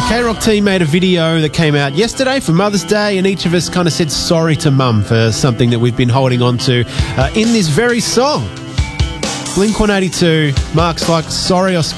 K-Rock team made a video that came out yesterday for Mother's Day, and each of us kind of said sorry to Mum for something that we've been holding on to in this very song. Blink-182, Mark's like, sorry I